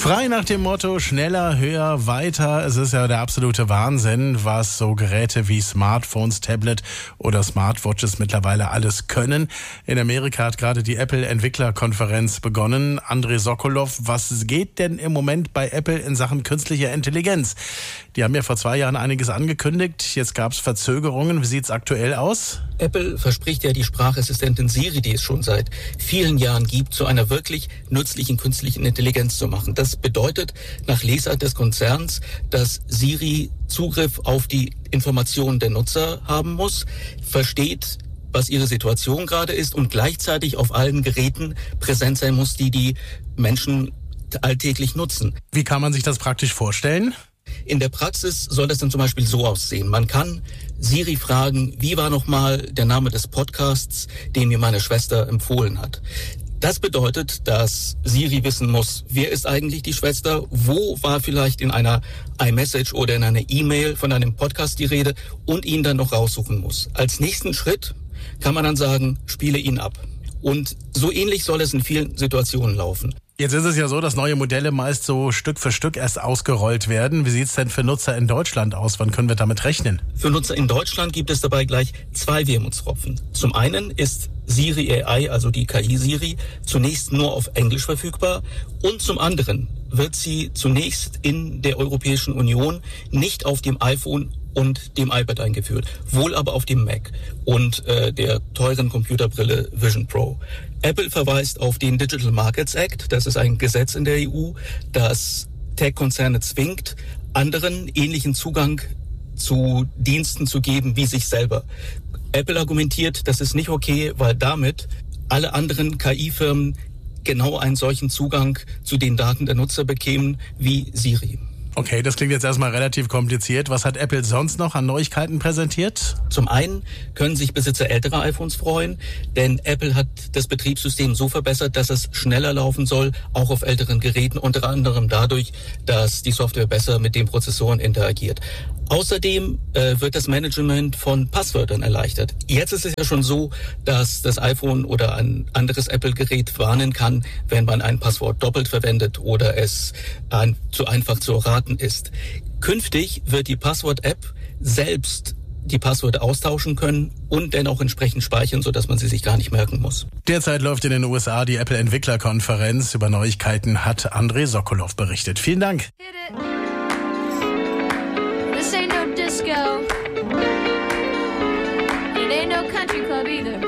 Frei nach dem Motto schneller, höher, weiter. Es ist ja der absolute Wahnsinn, was so Geräte wie Smartphones, Tablet oder Smartwatches mittlerweile alles können. In Amerika hat gerade die Apple-Entwicklerkonferenz begonnen. Andrei Sokolov, was geht denn im Moment bei Apple in Sachen künstlicher Intelligenz? Die haben ja vor 2 Jahren einiges angekündigt. Jetzt gab es Verzögerungen. Wie sieht's aktuell aus? Apple verspricht ja die Sprachassistentin Siri, die es schon seit vielen Jahren gibt, zu einer wirklich nützlichen künstlichen Intelligenz zu machen. Das bedeutet nach Lesart des Konzerns, dass Siri Zugriff auf die Informationen der Nutzer haben muss, versteht, was ihre Situation gerade ist und gleichzeitig auf allen Geräten präsent sein muss, die Menschen alltäglich nutzen. Wie kann man sich das praktisch vorstellen? In der Praxis soll das dann zum Beispiel so aussehen. Man kann Siri fragen, wie war nochmal der Name des Podcasts, den mir meine Schwester empfohlen hat. Das bedeutet, dass Siri wissen muss, wer ist eigentlich die Schwester, wo war vielleicht in einer iMessage oder in einer E-Mail von einem Podcast die Rede und ihn dann noch raussuchen muss. Als nächsten Schritt kann man dann sagen, spiele ihn ab. Und so ähnlich soll es in vielen Situationen laufen. Jetzt ist es ja so, dass neue Modelle meist so Stück für Stück erst ausgerollt werden. Wie sieht's denn für Nutzer in Deutschland aus? Wann können wir damit rechnen? Für Nutzer in Deutschland gibt es dabei gleich 2 Wermutstropfen. Zum einen ist Siri AI, also die KI Siri, zunächst nur auf Englisch verfügbar und zum anderen wird sie zunächst in der Europäischen Union nicht auf dem iPhone und dem iPad eingeführt, wohl aber auf dem Mac und der teuren Computerbrille Vision Pro. Apple verweist auf den Digital Markets Act, das ist ein Gesetz in der EU, das Tech-Konzerne zwingt, anderen ähnlichen Zugang zu Diensten zu geben wie sich selber. Apple argumentiert, das ist nicht okay, weil damit alle anderen KI-Firmen genau einen solchen Zugang zu den Daten der Nutzer bekämen wie Siri. Okay, das klingt jetzt erstmal relativ kompliziert. Was hat Apple sonst noch an Neuigkeiten präsentiert? Zum einen können sich Besitzer älterer iPhones freuen, denn Apple hat das Betriebssystem so verbessert, dass es schneller laufen soll, auch auf älteren Geräten, unter anderem dadurch, dass die Software besser mit den Prozessoren interagiert. Außerdem wird das Management von Passwörtern erleichtert. Jetzt ist es ja schon so, dass das iPhone oder ein anderes Apple-Gerät warnen kann, wenn man ein Passwort doppelt verwendet oder es zu einfach zu erraten ist. Künftig wird die Passwort-App selbst die Passwörter austauschen können und dann auch entsprechend speichern, sodass man sie sich gar nicht merken muss. Derzeit läuft in den USA die Apple-Entwicklerkonferenz. Über Neuigkeiten hat Andrei Sokolov berichtet. Vielen Dank. This ain't no disco. It ain't no country club either.